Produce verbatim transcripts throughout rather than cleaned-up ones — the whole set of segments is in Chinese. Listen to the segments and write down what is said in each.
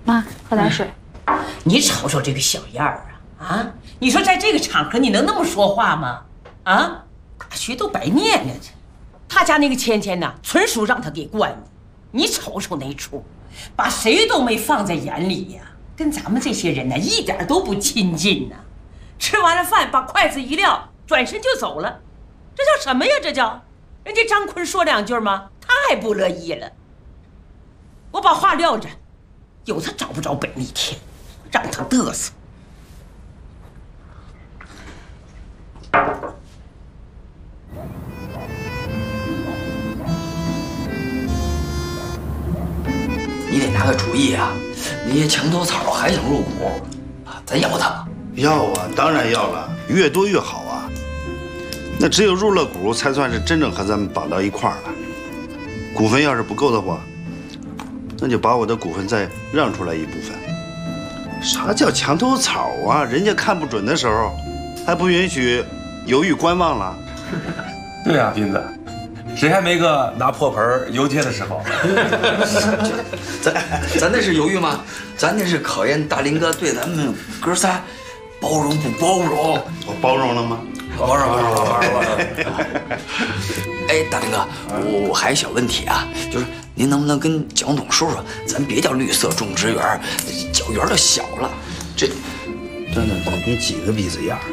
妈，喝点水。 嗯、你瞅瞅这个小样儿啊啊！你说在这个场合你能那么说话吗？啊，大学都白念了这。他家那个芊芊呐，纯属让他给惯的。你瞅瞅那出，把谁都没放在眼里呀、啊，跟咱们这些人呢一点都不亲近呐、啊。吃完了饭，把筷子一撂，转身就走了。这叫什么呀？这叫人家张坤说两句吗？他还不乐意了。我把话撂着，有他找不着北那天，让他嘚瑟。 你得拿个主意啊！那些墙头草还想入股，咱要他吗？ 要啊，当然要了，越多越好啊。那只有入了股，才算是真正和咱们绑到一块儿了。股份要是不够的话，那就把我的股份再让出来一部分。啥叫墙头草啊？人家看不准的时候，还不允许犹豫观望了。 对呀、啊，斌子。谁还没个拿破盆游街的时候？ 咱咱那是犹豫吗？咱那是考验大林哥对咱们哥仨包容不包容。 我包容了吗？ 包容，包容，包容，包容。哎，大林哥，我我还有小问题啊，就是您能不能跟蒋总说说，咱别叫绿色种植园，叫园都小了。这， 等等等，你几个鼻子眼儿？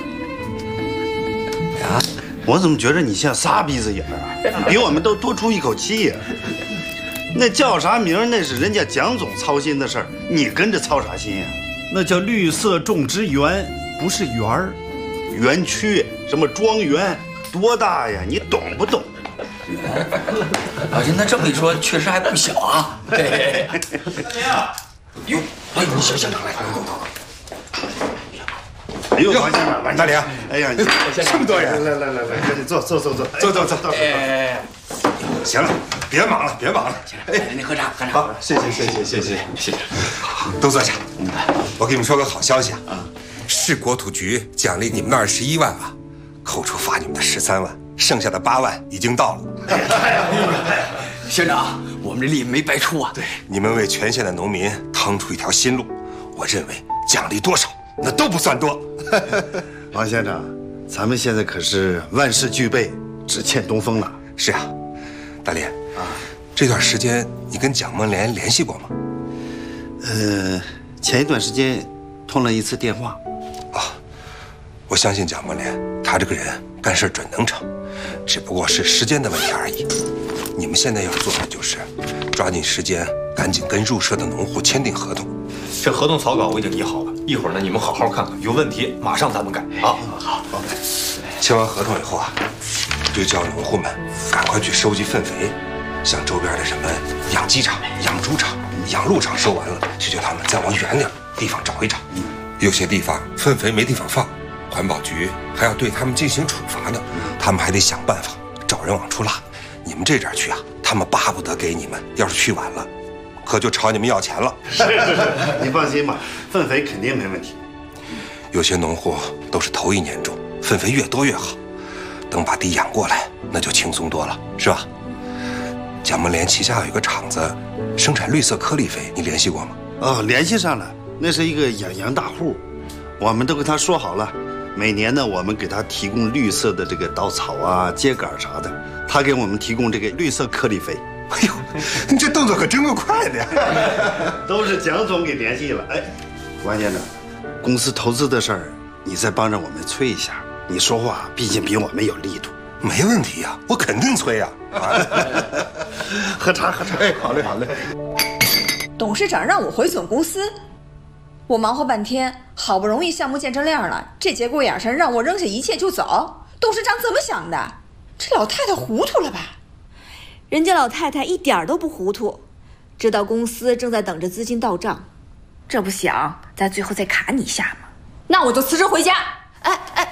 啊？ 我怎么觉得你像仨鼻子眼儿啊？比我们都多出一口气呀！那叫啥名？那是人家蒋总操心的事儿，你跟着操啥心呀？那叫绿色种植园，不是园儿。园区什么庄园，多大呀？你懂不懂？ 老秦，那这么一说，确实还不小啊。大林啊，哟，哎，你小县长来，快快快快！ 哎呦，王先生，王大林， 哎呀， 这么多人， 来来来来，赶紧坐坐坐坐， 坐坐坐坐。 哎， 行了，别忙了，别忙了。 哎，你喝茶，喝茶。 好，谢谢谢谢谢谢谢谢。都坐下。我给你们说个好消息啊，市国土局奖励你们的二十一万啊，扣除罚你们的十三万，剩下的八万已经到了。 县长，我们这力没白出啊。 对，你们为全县的农民腾出一条新路，我认为奖励多少那都不算多。 王县长，咱们现在可是万事俱备，只欠东风了。 是啊，大林啊，这段时间你跟蒋梦莲联系过吗？ 呃，前一段时间通了一次电话。 啊，我相信蒋梦莲，她这个人干事准能成，只不过是时间的问题而已。你们现在要做的就是抓紧时间，赶紧跟入社的农户签订合同。 这合同草稿我已经拟好了，一会儿呢你们好好看看，有问题马上咱们改啊。好，好。 签完合同以后啊，就叫农户们赶快去收集粪肥，像周边的什么养鸡场、养猪场、养鹿场收完了，就叫他们再往远点地方找一找。有些地方粪肥没地方放，环保局还要对他们进行处罚呢，他们还得想办法找人往出拉。你们这点去啊，他们巴不得给你们，要是去晚了，可就朝你们要钱了。 是是是，你放心吧，粪肥肯定没问题。 有些农户都是头一年种，粪肥越多越好，等把地养过来，那就轻松多了，是吧？蒋梦莲旗下有一个厂子，生产绿色颗粒肥，你联系过吗？ 哦，联系上了，那是一个养羊大户，我们都跟他说好了，每年呢，我们给他提供绿色的这个稻草啊、秸秆啥的，他给我们提供这个绿色颗粒肥。 哎呦，你这动作可真够快的呀！ 都是蒋总给联系了。哎，王先生，公司投资的事儿，你再帮着我们催一下。你说话毕竟比我们有力度。 没问题呀，我肯定催呀。 喝茶，喝茶。 哎，好嘞，好嘞。 董事长让我回总公司，我忙活半天，好不容易项目见着亮了，这节骨眼上让我扔下一切就走，董事长怎么想的？这老太太糊涂了吧？ 人家老太太一点都不糊涂，知道公司正在等着资金到账，这不想在最后再卡你一下吗？ 那我就辞职回家。 哎哎，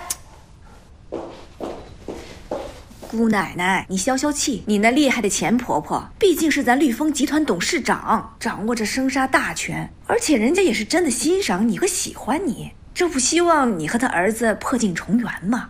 姑奶奶，你消消气，你那厉害的钱婆婆毕竟是咱绿丰集团董事长，掌握着生杀大权，而且人家也是真的欣赏你和喜欢你，这不希望你和他儿子破镜重圆吗？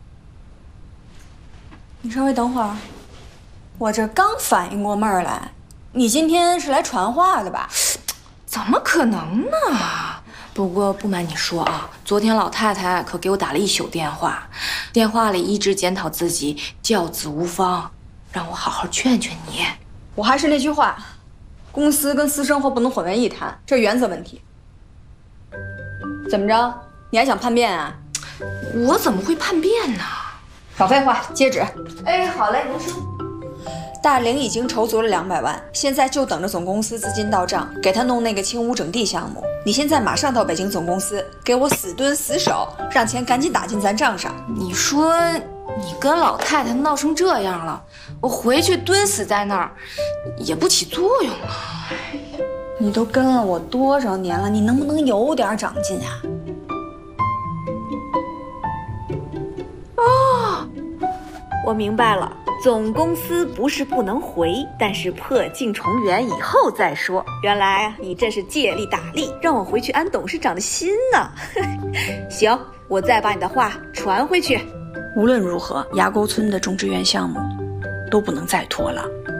你稍微等会儿，我这刚反应过味儿来，你今天是来传话的吧？ 怎怎么可能呢？不过不瞒你说啊，昨天老太太可给我打了一宿电话，电话里一直检讨自己教子无方，让我好好劝劝你。 我还是那句话，公司跟私生活不能混为一谈，这原则问题。怎么着？你还想叛变啊？ 我怎么会叛变呢？ 少废话，接旨。 哎，好嘞，您说。 大玲已经筹足了两百万，现在就等着总公司资金到账，给他弄那个清污整地项目。你现在马上到北京总公司，给我死蹲死守，让钱赶紧打进咱账上。 你说你跟老太太闹成这样了，我回去蹲死在那儿也不起作用啊。 你都跟了我多少年了，你能不能有点长进啊？ 哦，我明白了。总公司不是不能回，但是破镜重圆以后再说。原来你这是借力打力，让我回去安董事长的心呢。行，我再把你的话传回去。 无论如何，崖沟村的种植园项目都不能再拖了。